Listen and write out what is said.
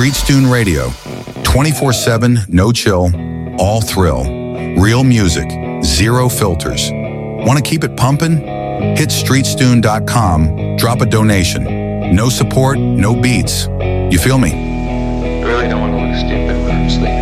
Streets Tune Radio. 24/7, no chill, all thrill. Real music, zero filters. Want to keep it pumping? Hit streetstune.com, drop a donation. No support, no beats. You feel me? I really don't want to look stupid when I'm sleeping.